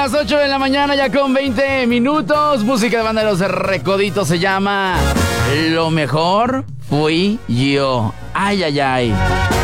las 8 de la mañana, ya con 20 minutos. Música de Banda de los Recoditos se llama Lo Mejor Fui Yo. Ay, ay, ay.